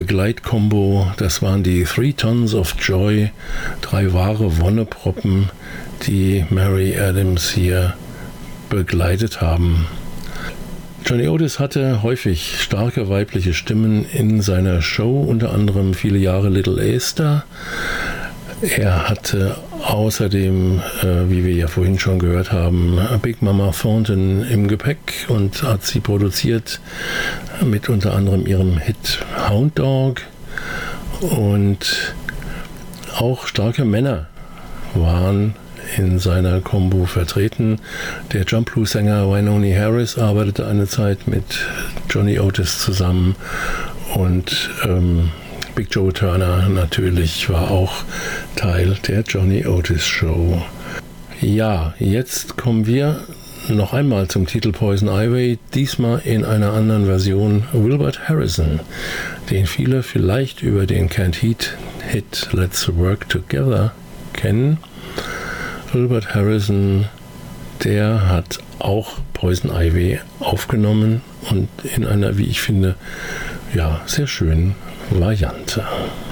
Begleitkombo, das waren die 3 Tons of Joy, 3 wahre Wonneproppen, die Mary Adams hier begleitet haben. Johnny Otis hatte häufig starke weibliche Stimmen in seiner Show, unter anderem viele Jahre Little Esther. Er hatte außerdem, wie wir ja vorhin schon gehört haben, Big Mama Thornton im Gepäck und hat sie produziert mit unter anderem ihrem Hit Hound Dog. Und auch starke Männer waren in seiner Combo vertreten. Der Jump Blues-Sänger Wynonie Harris arbeitete eine Zeit mit Johnny Otis zusammen und Big Joe Turner natürlich war auch Teil der Johnny Otis Show. Ja, jetzt kommen wir noch einmal zum Titel Poison Ivy, diesmal in einer anderen Version. Wilbert Harrison, den viele vielleicht über den Canned Heat Hit Let's Work Together kennen. Wilbert Harrison, der hat auch Poison Ivy aufgenommen und in einer, wie ich finde, ja, sehr schönen Variante.